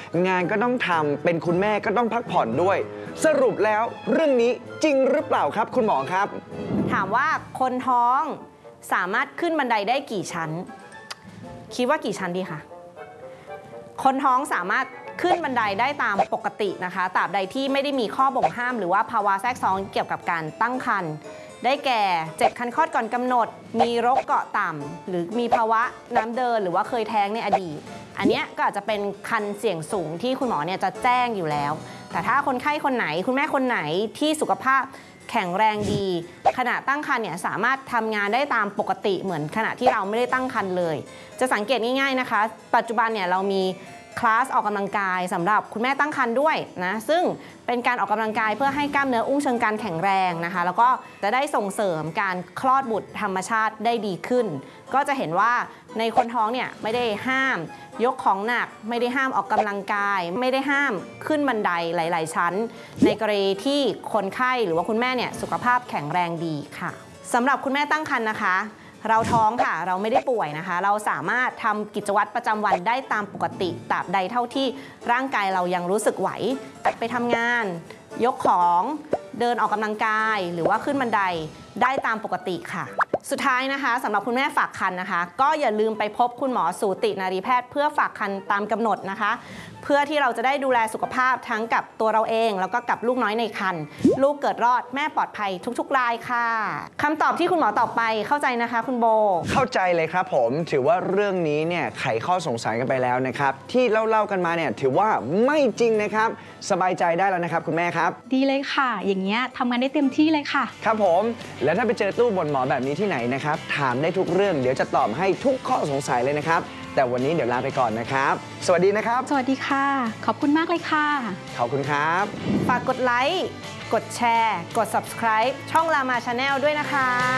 งานก็ต้องทำเป็นคุณแม่ก็ต้องพักผ่อนด้วยสรุปแล้วเรื่องนี้จริงหรือเปล่าครับคุณหมอครับถามว่าคนท้องสามารถขึ้นบันไดได้กี่ชั้นคิดว่ากี่ชั้นดีคะคนท้องสามารถขึ้นบันไดได้ตามปกตินะคะตราบใดที่ไม่ได้มีข้อบ่งห้ามหรือว่าภาวะแทรกซ้อนเกี่ยวกับการตั้งครรภ์ได้แก่เจ็บคันคลอดก่อนกำหนดมีโรคเกาะต่ำหรือมีภาวะน้ำเดินหรือว่าเคยแท้งในอดีตอันนี้ก็อาจจะเป็นคันเสี่ยงสูงที่คุณหมอเนี่ยจะแจ้งอยู่แล้วแต่ถ้าคนไข้คนไหนคุณแม่คนไหนที่สุขภาพแข็งแรงดีขณะตั้งครรภ์เนี่ยสามารถทำงานได้ตามปกติเหมือนขณะที่เราไม่ได้ตั้งครรภ์เลยจะสังเกตง่ายๆนะคะปัจจุบันเนี่ยเรามีคลาสออกกำลังกายสำหรับคุณแม่ตั้งครรภ์ด้วยนะซึ่งเป็นการออกกำลังกายเพื่อให้กล้ามเนื้ออุ้งเชิงกรานแข็งแรงนะคะแล้วก็จะได้ส่งเสริมการคลอดบุตรธรรมชาติได้ดีขึ้นก็จะเห็นว่าในคนท้องเนี่ยไม่ได้ห้ามยกของหนักไม่ได้ห้ามออกกำลังกายไม่ได้ห้ามขึ้นบันไดหลายๆชั้นในกรณีที่คนไข้หรือว่าคุณแม่เนี่ยสุขภาพแข็งแรงดีค่ะสำหรับคุณแม่ตั้งครรภ์นะคะเราท้องค่ะเราไม่ได้ป่วยนะคะเราสามารถทำกิจวัตรประจำวันได้ตามปกติตราบใดเท่าที่ร่างกายเรายังรู้สึกไหวไปทำงานยกของเดินออกกำลังกายหรือว่าขึ้นบันไดได้ตามปกติค่ะสุดท้ายนะคะสำหรับคุณแม่ฝากครรภ์นะคะก็อย่าลืมไปพบคุณหมอสูตินารีแพทย์เพื่อฝากครรภ์ตามกำหนดนะคะเพื่อที่เราจะได้ดูแลสุขภาพทั้งกับตัวเราเองแล้วก็กับลูกน้อยในครรภ์ลูกเกิดรอดแม่ปลอดภัยทุกๆรายค่ะคำตอบที่คุณหมอตอบไปเข้าใจนะคะคุณโบเข้าใจเลยครับผมถือว่าเรื่องนี้เนี่ยไขข้อสงสัยกันไปแล้วนะครับที่เล่ากันมาเนี่ยถือว่าไม่จริงนะครับสบายใจได้แล้วนะครับคุณแม่ครับดีเลยค่ะอย่างเงี้ยทำงานได้เต็มที่เลยค่ะครับผมแล้วถ้าไปเจอตู้บ่นหมอแบบนี้ที่ไหนนะครับถามได้ทุกเรื่องเดี๋ยวจะตอบให้ทุกข้อสงสัยเลยนะครับแต่วันนี้เดี๋ยวลาไปก่อนนะครับสวัสดีนะครับสวัสดีค่ะขอบคุณมากเลยค่ะขอบคุณครับฝากกดไลค์กดแชร์กด subscribe ช่อง Lama Channel ด้วยนะคะ